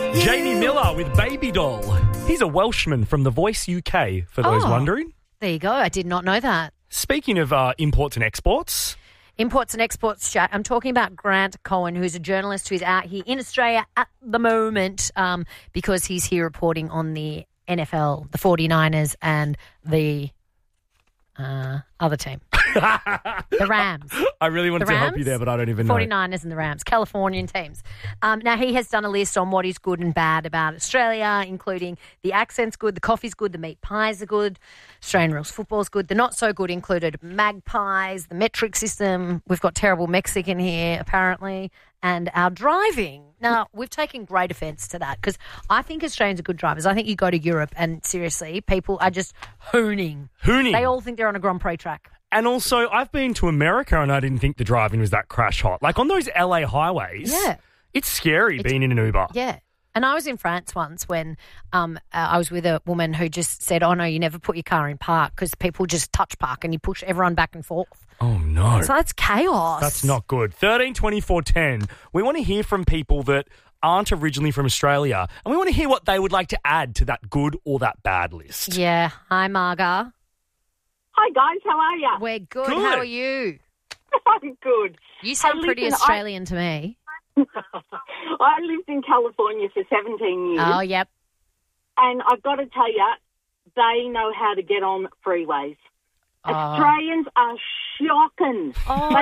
Jamie Miller with Baby Doll. He's a Welshman from The Voice UK, for those wondering. There you go. I did not know that. Speaking of imports and exports. Imports and exports chat. I'm talking about Grant Cohen, who's a journalist who's out here in Australia at the moment because he's here reporting on the NFL, the 49ers and the other team. The Rams. I really wanted to help you there, but I don't even know. 49ers and the Rams, Californian teams. Now, he has done a list on what is good and bad about Australia, including the accent's good, the coffee's good, the meat pies are good, Australian rules football's good. The not so good included magpies, the metric system. We've got terrible Mexican here, apparently, and our driving. Now, we've taken great offence to that because I think Australians are good drivers. I think you go to Europe and, seriously, people are just hooning. They all think they're on a Grand Prix track. And also, I've been to America and I didn't think the driving was that crash hot. Like on those LA highways, it's scary being in an Uber. Yeah. And I was in France once when I was with a woman who just said, oh, no, you never put your car in park because people just touch park and you push everyone back and forth. Oh, no. So that's chaos. That's not good. 13 24 10. We want to hear from people that aren't originally from Australia and we want to hear what they would like to add to that good or that bad list. Yeah. Hi, Marga. Hi, guys. How are you? We're good. How are you? I'm good. You sound pretty Australian to me. I lived in California for 17 years. Oh, yep. And I've got to tell you, they know how to get on freeways. Australians are shocking. Oh,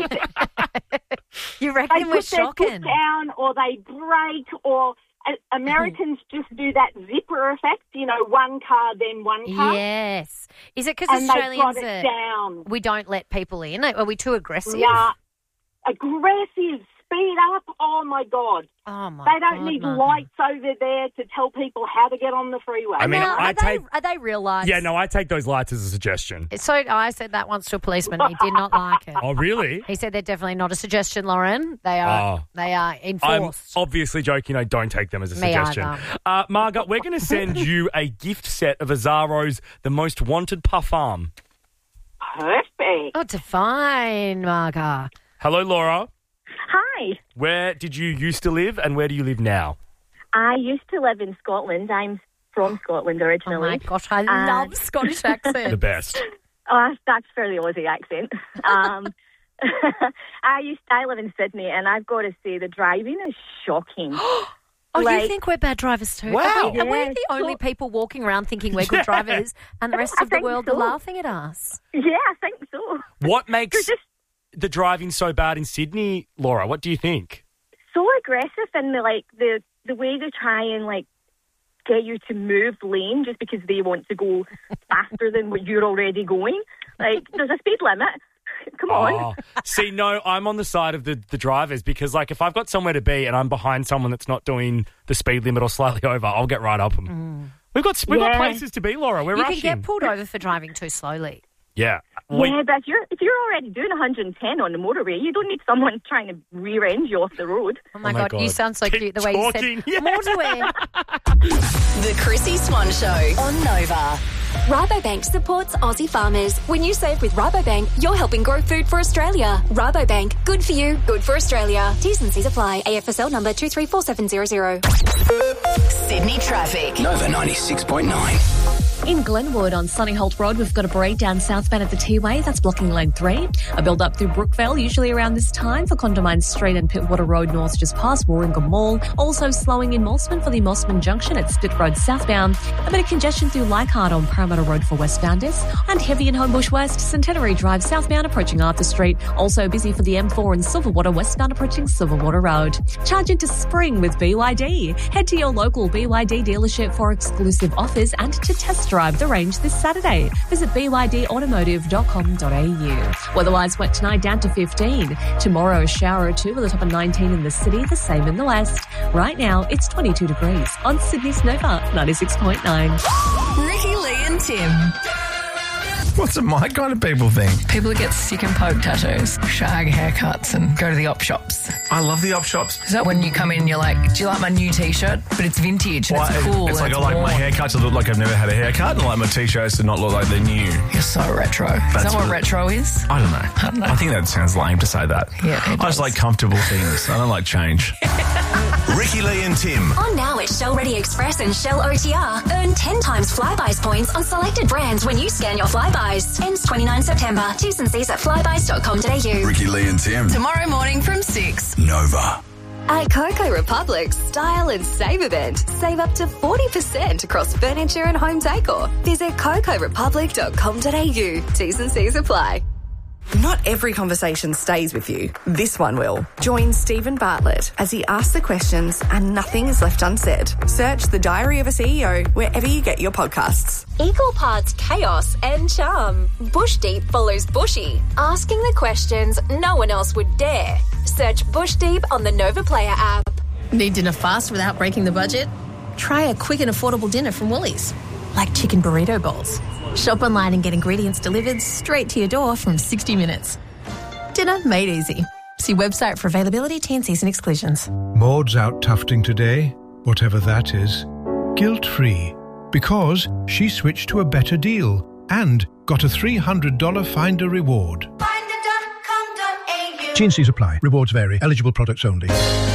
you reckon we're shocking? They put their foot down or they brake or... Americans just do that zipper effect, one car, then one car. Yes. Is it because Australians down. We don't let people in? Are we too aggressive? Yeah. Aggressive. Speed up. Oh, my God. Oh, my God. They don't need lights over there to tell people how to get on the freeway. I mean, are they real lights? Yeah, no, I take those lights as a suggestion. So I said that once to a policeman. He did not like it. Oh, really? He said they're definitely not a suggestion, Lauren. They are enforced. I'm obviously joking. I don't take them as a Me suggestion. Marga, we're going to send you a gift set of Azzaro's The Most Wanted Parfum. Perfect. Oh, divine, Marga. Hello, Laura. Hi. Where did you used to live and where do you live now? I used to live in Scotland. I'm from Scotland originally. Oh, my gosh, I love Scottish accent. The best. That's for the Aussie accent. I live in Sydney, and I've got to say the driving is shocking. You think we're bad drivers too? Wow. Are we the only people walking around thinking we're good drivers and the rest of the world are laughing at us? Yeah, I think so. What makes the driving so bad in Sydney, Laura? What do you think? So aggressive and the way they try and get you to move lane just because they want to go faster than what you're already going. There's a speed limit. Come on. See, no, I'm on the side of the drivers because, if I've got somewhere to be and I'm behind someone that's not doing the speed limit or slightly over, I'll get right up them. We've got places to be, Laura. We're rushing. You can get pulled over for driving too slowly. Yeah. But if you're already doing 110 on the motorway, you don't need someone trying to rear-end you off the road. Oh, my God. You sound so cute the way you said motorway. The Chrissy Swan Show on Nova. Rabobank supports Aussie farmers. When you save with Rabobank, you're helping grow food for Australia. Rabobank, good for you, good for Australia. T's and C's apply. AFSL number 234700. Sydney traffic. Nova 96.9. In Glenwood on Sunny Holt Road, we've got a breakdown southbound at the T-Way. That's blocking lane 3. A build-up through Brookvale, usually around this time for Condamine Street and Pittwater Road north just past Warringah Mall. Also slowing in Mosman for the Mosman Junction at Spit Road southbound. A bit of congestion through Leichhardt on Parramatta Road for westbounders. And heavy in Homebush West, Centenary Drive southbound approaching Arthur Street. Also busy for the M4 in Silverwater westbound approaching Silverwater Road. Charge into spring with BYD. Head to your local BYD dealership for exclusive offers and to test drive the range this Saturday. Visit bydautomotive.com.au. Weatherwise wet tonight down to 15. Tomorrow a shower or two with a top of 19 in the city, the same in the west. Right now it's 22 degrees on Sydney's Nova 96.9. Ricky, Lee and Tim. What's it my kind of people think? People that get stick and poke tattoos, shag haircuts and go to the op shops. I love the op shops. Is that when you come in and you're like, do you like my new T-shirt? But it's vintage and it's cool. It's like I like my haircut to look like I've never had a haircut and I like my T-shirts to not look like they're new. You're so retro. Is that what retro is? I don't know. I think that sounds lame to say that. Yeah, I just like comfortable things. I don't like change. Ricky Lee and Tim. On now at Shell Ready Express and Shell OTR. Earn 10 times Flybuys points on selected brands when you scan your Flybuys. Ends 29 September. T's and C's at flybuys.com.au. Ricky Lee and Tim. Tomorrow morning from 6. Nova. At Coco Republic's Style and Save event, save up to 40% across furniture and home decor. Visit cocorepublic.com.au. T's and C's apply. Not every conversation stays with you. This one will. Join Stephen Bartlett as he asks the questions and nothing is left unsaid. Search The Diary of a CEO wherever you get your podcasts. Equal parts chaos and charm. Bush Deep follows Bushy, asking the questions no one else would dare. Search Bush Deep on the Nova Player app. Need dinner fast without breaking the budget? Try a quick and affordable dinner from Woolies, like chicken burrito bowls. Shop online and get ingredients delivered straight to your door from 60 minutes. Dinner made easy. See website for availability, T&Cs and exclusions. Maud's out tufting today, whatever that is, guilt-free, because she switched to a better deal and got a $300 Finder reward. Finder.com.au. T&Cs apply. Rewards vary. Eligible products only.